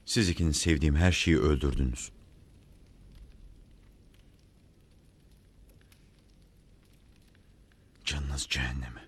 Siz ikiniz sevdiğim her şeyi öldürdünüz. Canınız cehenneme.